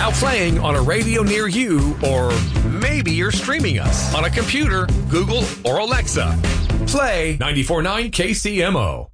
Now playing on a radio near you, or maybe you're streaming us on a computer, Google, or Alexa. Play 94.9 KCMO.